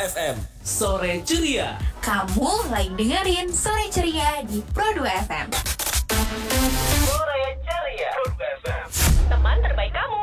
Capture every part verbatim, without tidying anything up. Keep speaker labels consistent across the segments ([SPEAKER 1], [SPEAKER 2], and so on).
[SPEAKER 1] F M Sore Ceria.
[SPEAKER 2] Kamu lagi dengerin Sore Ceria di Pro dua F M.
[SPEAKER 1] Sore Ceria. Pro dua F M.
[SPEAKER 2] Teman terbaik kamu.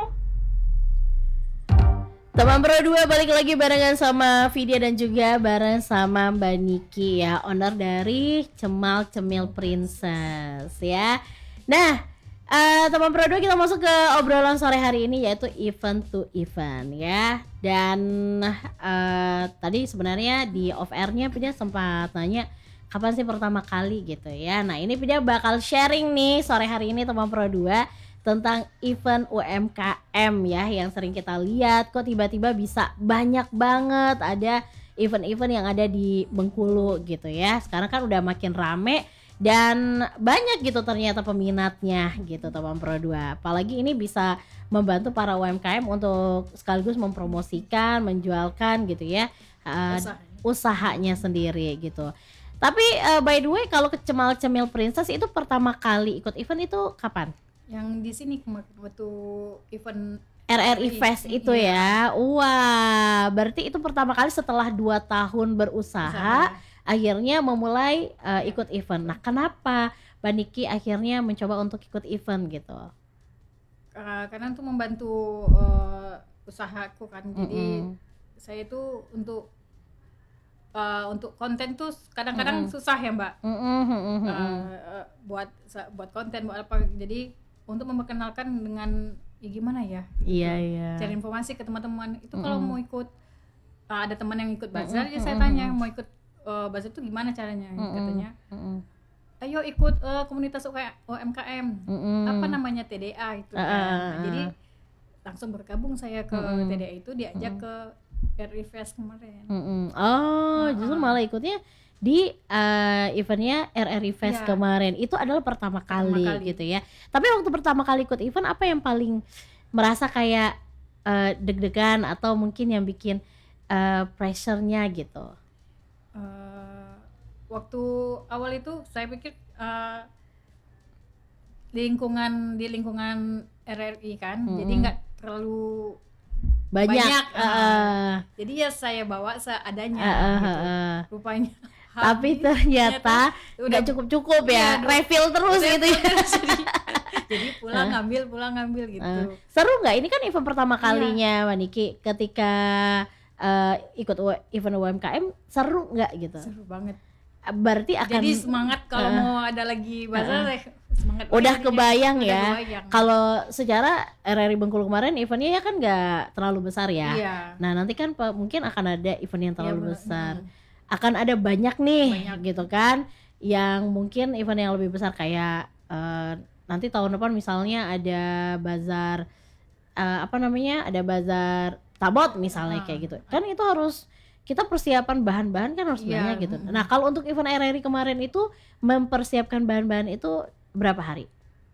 [SPEAKER 3] Teman Pro dua balik lagi barengan sama Vidya dan juga bareng sama Mbak Niki ya, owner dari Cemal Cemil Princess ya. Nah, uh, teman Pro dua kita masuk ke obrolan sore hari ini yaitu event to event ya. Dan uh, tadi sebenarnya di off air-nya Vidya sempat nanya kapan sih pertama kali gitu ya. Nah, ini Vidya bakal sharing nih sore hari ini teman Pro dua tentang event U M K M ya, yang sering kita lihat kok tiba-tiba bisa banyak banget ada event-event yang ada di Bengkulu gitu ya. Sekarang kan udah makin rame dan banyak gitu ternyata peminatnya gitu teman Pro dua. Apalagi ini bisa membantu para U M K M untuk sekaligus mempromosikan, menjualkan gitu ya uh, usahanya sendiri gitu. Tapi uh, by the way kalau ke Cemal Cemil Princess itu pertama kali ikut event itu kapan?
[SPEAKER 4] Yang di sini waktu event
[SPEAKER 3] R R I Fest itu ya. Wah, berarti itu pertama kali setelah dua tahun berusaha Usaha. akhirnya memulai uh, ikut event. Nah, kenapa Mbak Niki akhirnya mencoba untuk ikut event gitu?
[SPEAKER 4] Uh, karena untuk membantu uh, usahaku kan. Jadi mm-hmm. saya itu untuk uh, untuk konten tuh kadang-kadang mm-hmm. susah ya, Mbak. Mm-hmm. Uh, uh, buat buat konten buat apa. Jadi untuk memperkenalkan dengan ya gimana ya gitu.
[SPEAKER 3] Iya iya
[SPEAKER 4] Cari informasi ke teman-teman itu
[SPEAKER 3] mm-hmm.
[SPEAKER 4] kalau mau ikut uh, ada teman yang ikut bazar
[SPEAKER 3] mm-hmm.
[SPEAKER 4] ya saya tanya mau ikut uh, bazar itu gimana caranya mm-hmm. katanya mm-hmm. ayo ikut uh, komunitas U M K M mm-hmm. apa namanya T D A itu uh, kan nah, jadi langsung bergabung saya ke mm-hmm. T D A itu diajak mm-hmm. ke R I Fest kemarin
[SPEAKER 3] mm-hmm. oh uh-huh. justru malah ikutnya di uh, eventnya R R I Fest ya. Kemarin itu adalah pertama kali, pertama kali gitu ya. Tapi waktu pertama kali ikut event apa yang paling merasa kayak uh, deg-degan atau mungkin yang bikin uh, pressure-nya gitu?
[SPEAKER 4] Uh, waktu awal itu saya pikir uh, di lingkungan di lingkungan R R I kan, hmm. jadi nggak terlalu
[SPEAKER 3] banyak.
[SPEAKER 4] banyak uh,
[SPEAKER 3] uh,
[SPEAKER 4] jadi ya saya bawa seadanya
[SPEAKER 3] uh, uh,
[SPEAKER 4] gitu.
[SPEAKER 3] Uh,
[SPEAKER 4] Rupanya
[SPEAKER 3] tapi ternyata nggak cukup-cukup ya, ya refill terus gitu ya.
[SPEAKER 4] jadi, jadi pulang ngambil pulang ngambil gitu. Uh,
[SPEAKER 3] seru nggak? Ini kan event pertama kalinya Mbak Niki ketika uh, ikut event U M K M, seru nggak gitu?
[SPEAKER 4] Seru banget.
[SPEAKER 3] Berarti akan
[SPEAKER 4] jadi semangat kalau uh, mau ada lagi bazar uh, semangat.
[SPEAKER 3] Udah kebayang
[SPEAKER 4] udah
[SPEAKER 3] ya.
[SPEAKER 4] Kebayang.
[SPEAKER 3] Kalau secara R R I Bengkulu kemarin eventnya ya kan nggak terlalu besar ya.
[SPEAKER 4] Iya.
[SPEAKER 3] Nah nanti kan mungkin akan ada event yang terlalu
[SPEAKER 4] iya,
[SPEAKER 3] besar.
[SPEAKER 4] Hmm.
[SPEAKER 3] Akan ada banyak nih
[SPEAKER 4] banyak.
[SPEAKER 3] gitu kan yang mungkin event yang lebih besar kayak uh, nanti tahun depan misalnya ada bazar uh, apa namanya ada bazar tabot misalnya ah. kayak gitu kan itu harus kita persiapan bahan-bahan kan harus yeah. banyak gitu. Nah kalau untuk event R R I kemarin itu mempersiapkan bahan-bahan itu berapa hari?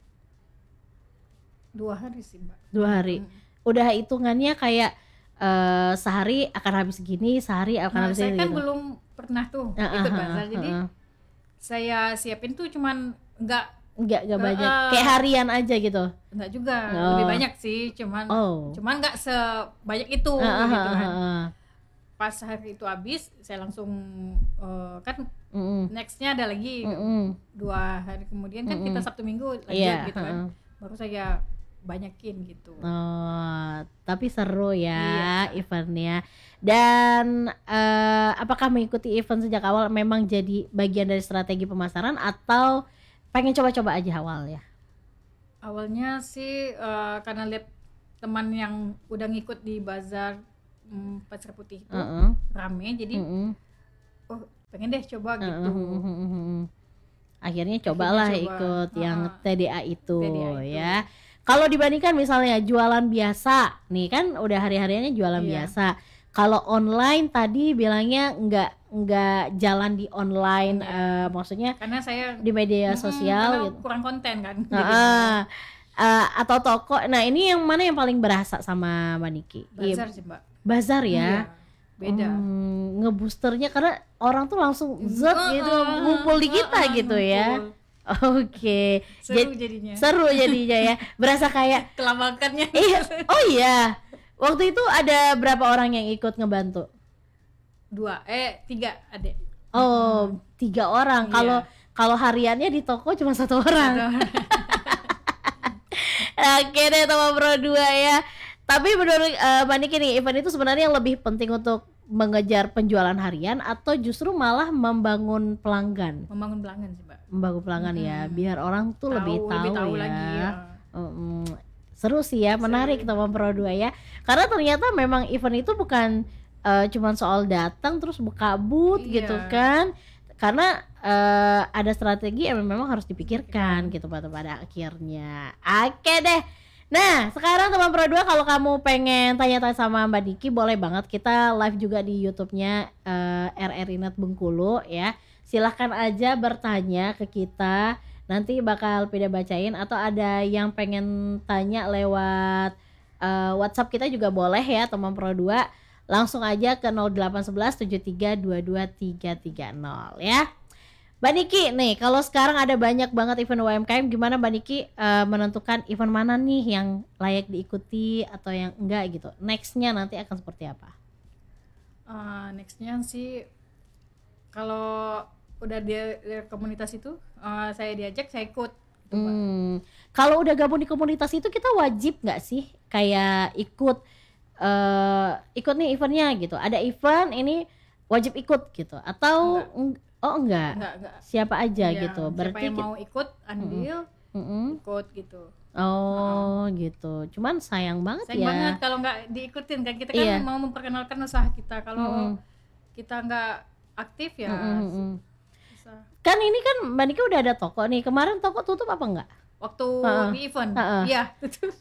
[SPEAKER 4] Dua hari sih Mbak.
[SPEAKER 3] Dua hari. Hmm. Udah hitungannya kayak Uh, sehari akan habis segini, sehari akan
[SPEAKER 4] nah,
[SPEAKER 3] habis
[SPEAKER 4] segini. Saya kan
[SPEAKER 3] gitu.
[SPEAKER 4] belum pernah tuh uh, ikut uh, bazar, uh, jadi uh, saya siapin tuh cuman nggak
[SPEAKER 3] nggak nggak banyak, uh, kayak harian aja gitu.
[SPEAKER 4] Nggak juga,
[SPEAKER 3] oh.
[SPEAKER 4] lebih banyak sih, cuman
[SPEAKER 3] oh.
[SPEAKER 4] cuman nggak sebanyak itu uh, uh, gitu kan. Uh, uh, uh. Pas hari itu habis, saya langsung uh, kan uh, nextnya ada lagi uh, uh. dua hari kemudian kan uh, uh. kita Sabtu Minggu lanjut yeah, gitu kan, uh, uh. baru saya banyakin gitu.
[SPEAKER 3] Oh, tapi seru ya
[SPEAKER 4] iya.
[SPEAKER 3] eventnya. Dan uh, apakah mengikuti event sejak awal memang jadi bagian dari strategi pemasaran atau pengen coba-coba aja awal ya?
[SPEAKER 4] Awalnya sih uh, karena lihat teman yang udah ngikut di bazar um, Pasar Putih itu uh-uh. rame, jadi uh-uh. oh pengen deh coba gitu. Uh-uh. Uh-uh.
[SPEAKER 3] Akhirnya cobalah Akhirnya coba. ikut uh-uh. yang T D A itu, T D A itu. ya. Kalau dibandingkan misalnya jualan biasa, nih kan udah hari-hariannya jualan iya. biasa. Kalau online tadi bilangnya nggak nggak jalan di online, iya. uh, maksudnya
[SPEAKER 4] karena saya
[SPEAKER 3] di media
[SPEAKER 4] hmm,
[SPEAKER 3] sosial
[SPEAKER 4] karena
[SPEAKER 3] gitu.
[SPEAKER 4] kurang konten kan.
[SPEAKER 3] Uh, uh, uh, atau toko. Nah ini yang mana yang paling berasa sama Mbak Niki?
[SPEAKER 4] Bazar sih Mbak.
[SPEAKER 3] Bazar ya.
[SPEAKER 4] Iya, beda.
[SPEAKER 3] Hmm, ngeboosternya karena orang tuh langsung zet uh, gitu uh, ngumpul di kita uh, uh, gitu ngumpul. ya. Oke, okay.
[SPEAKER 4] seru jadinya.
[SPEAKER 3] Seru jadinya ya. Berasa kayak
[SPEAKER 4] kelabakannya.
[SPEAKER 3] Iya. Oh iya. Waktu itu ada berapa orang yang ikut ngebantu?
[SPEAKER 4] dua eh tiga adik.
[SPEAKER 3] Oh, tiga orang.
[SPEAKER 4] Iya.
[SPEAKER 3] Kalau kalau hariannya di toko cuma satu orang. Oke deh teman Pro dua ya. Tapi menurut uh, Mbak Niki nih, event itu sebenarnya yang lebih penting untuk mengejar penjualan harian atau justru malah membangun pelanggan?
[SPEAKER 4] Membangun pelanggan sih, Mbak.
[SPEAKER 3] Membangun pelanggan
[SPEAKER 4] Hmm.
[SPEAKER 3] ya, biar orang tuh lebih tahu,
[SPEAKER 4] lebih tahu
[SPEAKER 3] ya.
[SPEAKER 4] lagi ya.
[SPEAKER 3] Mm, seru sih ya, menarik teman Pro dua ya. Karena ternyata memang event itu bukan uh, cuman soal datang terus buka booth
[SPEAKER 4] Iya.
[SPEAKER 3] gitu kan. Karena uh, ada strategi yang memang harus dipikirkan gitu pada pada akhirnya. Oke deh. Nah, sekarang teman Pro dua kalau kamu pengen tanya-tanya sama Mbak Niki boleh banget, kita live juga di YouTube-nya uh, R R I Net Bengkulu ya. Silahkan aja bertanya ke kita. Nanti bakal Pida bacain, atau ada yang pengen tanya lewat uh, WhatsApp kita juga boleh ya teman Pro dua. Langsung aja ke nol delapan satu satu tujuh tiga dua dua tiga tiga nol ya. Mbak Niki nih, kalau sekarang ada banyak banget event U M K M, gimana Mbak Niki uh, menentukan event mana nih yang layak diikuti atau yang enggak gitu? Nextnya nanti akan seperti apa?
[SPEAKER 4] Uh, nextnya sih kalau udah di, di komunitas itu uh, saya diajak saya ikut gitu, Mbak.
[SPEAKER 3] Hmm. Kalau udah gabung di komunitas itu kita wajib nggak sih kayak ikut uh, ikut nih eventnya gitu? Ada event ini wajib ikut gitu? Atau
[SPEAKER 4] Enggak.
[SPEAKER 3] oh enggak?
[SPEAKER 4] Enggak, enggak.
[SPEAKER 3] Siapa aja
[SPEAKER 4] Iya,
[SPEAKER 3] gitu?
[SPEAKER 4] siapa
[SPEAKER 3] Berarti
[SPEAKER 4] yang
[SPEAKER 3] ki-
[SPEAKER 4] mau ikut andil
[SPEAKER 3] Mm-mm.
[SPEAKER 4] ikut gitu.
[SPEAKER 3] Oh gitu. Cuman sayang banget
[SPEAKER 4] Sayang
[SPEAKER 3] ya.
[SPEAKER 4] banget kalau nggak diikutin kan, kita kan
[SPEAKER 3] Iya.
[SPEAKER 4] mau memperkenalkan usaha kita. Kalau
[SPEAKER 3] Mm-mm.
[SPEAKER 4] kita nggak aktif ya
[SPEAKER 3] Mm-mm.
[SPEAKER 4] susah.
[SPEAKER 3] Kan ini kan Mbak Niki udah ada toko nih. Kemarin toko tutup apa enggak?
[SPEAKER 4] Waktu
[SPEAKER 3] Ha-ha.
[SPEAKER 4] di event,
[SPEAKER 3] Ha-ha.
[SPEAKER 4] iya. tutup.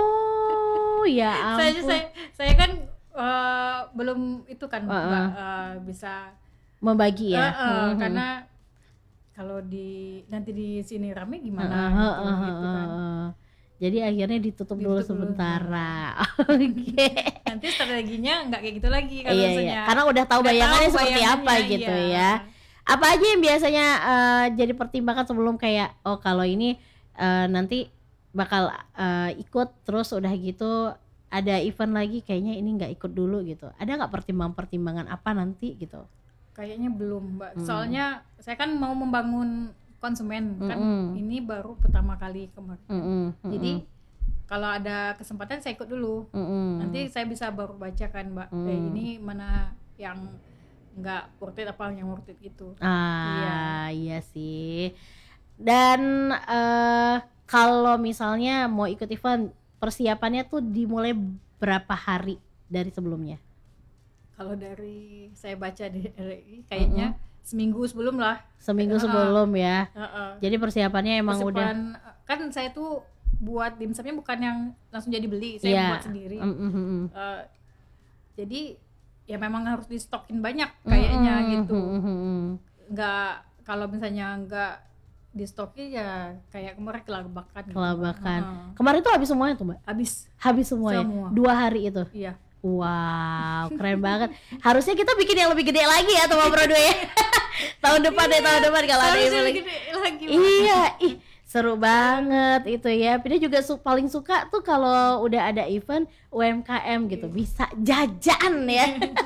[SPEAKER 3] Oh ya
[SPEAKER 4] saya,
[SPEAKER 3] ampun.
[SPEAKER 4] saya saya kan eh, belum itu kan
[SPEAKER 3] Ha-ha.
[SPEAKER 4] Mbak, eh, bisa
[SPEAKER 3] Membagi ya.
[SPEAKER 4] eh, eh,
[SPEAKER 3] Mhm.
[SPEAKER 4] karena kalau di nanti di sini rame gimana
[SPEAKER 3] Heeh,
[SPEAKER 4] gitu,
[SPEAKER 3] heeh,
[SPEAKER 4] gitu kan.
[SPEAKER 3] heeh. Jadi akhirnya ditutup, dulu
[SPEAKER 4] Ditutup dulu.
[SPEAKER 3] sementara. Oke.
[SPEAKER 4] Nanti strateginya nggak kayak gitu lagi kalau
[SPEAKER 3] Iya,
[SPEAKER 4] misalnya.
[SPEAKER 3] iya. Karena udah tahu
[SPEAKER 4] Udah
[SPEAKER 3] bayangannya
[SPEAKER 4] tahu
[SPEAKER 3] seperti apa
[SPEAKER 4] bayangannya,
[SPEAKER 3] gitu
[SPEAKER 4] iya.
[SPEAKER 3] ya. Apa aja yang biasanya eh, jadi pertimbangan sebelum kayak oh kalau ini eh, nanti bakal eh, ikut terus udah gitu ada event lagi kayaknya ini nggak ikut dulu gitu. Ada nggak pertimbangan-pertimbangan apa nanti gitu?
[SPEAKER 4] Kayaknya belum, Mbak.
[SPEAKER 3] Hmm.
[SPEAKER 4] Soalnya saya kan mau membangun konsumen kan,
[SPEAKER 3] Mm-mm.
[SPEAKER 4] ini baru pertama kali kemarin.
[SPEAKER 3] Mm-mm, mm-mm,
[SPEAKER 4] Jadi kalau ada kesempatan saya ikut dulu.
[SPEAKER 3] mm-mm.
[SPEAKER 4] Nanti saya bisa baru baca kan, Mbak.
[SPEAKER 3] Mm.
[SPEAKER 4] Eh, ini mana yang nggak worth it apa yang worth it gitu.
[SPEAKER 3] Ah iya sih. Dan eh, kalau misalnya mau ikut event persiapannya tuh dimulai berapa hari dari sebelumnya?
[SPEAKER 4] Kalau dari saya baca di R R I kayaknya seminggu sebelum lah.
[SPEAKER 3] Seminggu
[SPEAKER 4] Ah.
[SPEAKER 3] sebelum ya.
[SPEAKER 4] Heeh.
[SPEAKER 3] Jadi persiapannya emang udah.
[SPEAKER 4] Persiapan, kan saya tuh buat dimsumnya bukan yang langsung jadi beli, saya
[SPEAKER 3] Iya.
[SPEAKER 4] buat sendiri.
[SPEAKER 3] Mm, mm, mm, mm.
[SPEAKER 4] Eh, jadi ya memang harus di stokin banyak kayaknya
[SPEAKER 3] Mm, mm,
[SPEAKER 4] gitu.
[SPEAKER 3] mm, mm, mm.
[SPEAKER 4] Nggak, kalau misalnya nggak di stokin ya kayak kemarin kelabakan gitu.
[SPEAKER 3] Kelabakan.
[SPEAKER 4] Heeh.
[SPEAKER 3] Kemarin tuh habis semuanya tuh Mbak.
[SPEAKER 4] Habis.
[SPEAKER 3] Habis semuanya.
[SPEAKER 4] Semua.
[SPEAKER 3] Dua hari itu.
[SPEAKER 4] Iya.
[SPEAKER 3] Wow, keren banget. Harusnya kita bikin yang lebih gede lagi ya teman Pro dua ya. tahun depan deh, tahun depan kalau ada
[SPEAKER 4] Harusnya
[SPEAKER 3] event lagi.
[SPEAKER 4] gede lagi. Mbak.
[SPEAKER 3] Iya, ih seru banget itu ya. Pida juga su- paling suka tuh kalau udah ada event U M K M gitu, bisa jajan ya.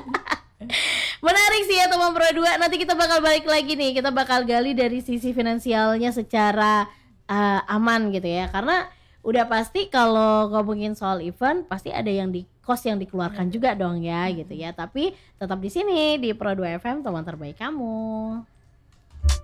[SPEAKER 3] Menarik sih ya teman Pro dua. Nanti kita bakal balik lagi nih, kita bakal gali dari sisi finansialnya secara uh, aman gitu ya. Karena udah pasti kalau ngomongin soal event pasti ada yang di cost yang dikeluarkan juga dong ya gitu ya. Tapi tetap di sini di Pro dua F M, teman terbaik kamu.